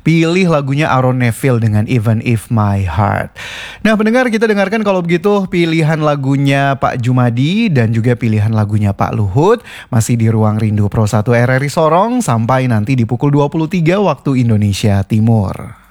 pilih lagunya Aaron Neville dengan Even If My Heart. Nah pendengar, kita dengarkan kalau begitu pilihan lagunya Pak Jumadi dan juga pilihan lagunya Pak Luhut. Masih di Ruang Rindu Pro 1 RRI Sorong sampai nanti di pukul 23 waktu Indonesia Timur.